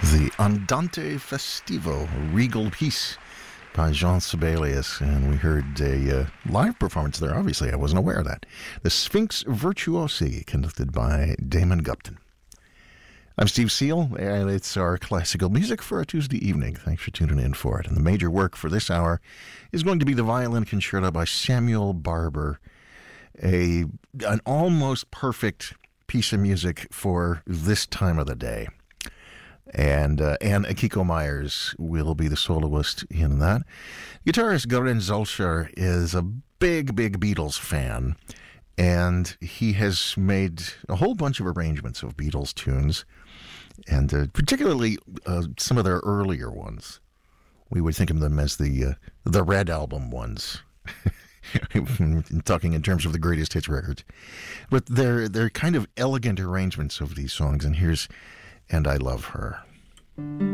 The Andante Festivo, a regal piece by Jean Sibelius, and we heard a live performance there. Obviously, I wasn't aware of that. The Sphinx Virtuosi, conducted by Damon Gupton. I'm Steve Seal, and it's our classical music for a Tuesday evening. Thanks for tuning in for it. And the major work for this hour is going to be the Violin Concerto by Samuel Barber, an almost perfect piece of music for this time of the day. And Akiko Myers will be the soloist in that. Guitarist Garen Zolcher is a big Beatles fan, and he has made a whole bunch of arrangements of Beatles tunes, and particularly some of their earlier ones. We would think of them as the Red Album ones, talking in terms of the greatest hits records. But they're kind of elegant arrangements of these songs, and here's And I Love Her.